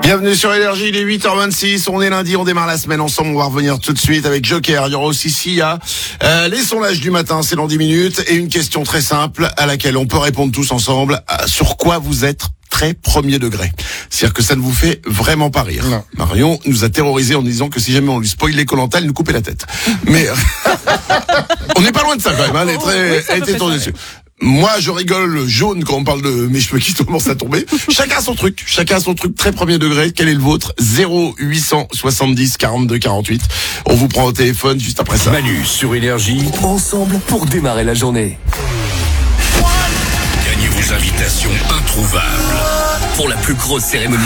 Bienvenue sur Énergie, il est 8h26, on est lundi, on démarre la semaine ensemble, on va revenir tout de suite avec Joker, il y aura aussi Sia, les sondages du matin, c'est dans 10 minutes, et une question très simple à laquelle on peut répondre tous ensemble, sur quoi vous êtes très premier degré. C'est-à-dire que ça ne vous fait vraiment pas rire. Non. Marion nous a terrorisé en disant que si jamais on lui spoilait Koh-Lanta, elle nous coupait la tête. Mais on n'est pas loin de ça quand même, hein, elle était tournée dessus. Moi, je rigole jaune quand on parle de mes cheveux qui commencent à tomber. Chacun son truc très premier degré. Quel est le vôtre? 0870 42 48. On vous prend au téléphone juste après ça. Manu sur Énergie, ensemble pour démarrer la journée. Gagnez vos invitations introuvables pour la plus grosse cérémonie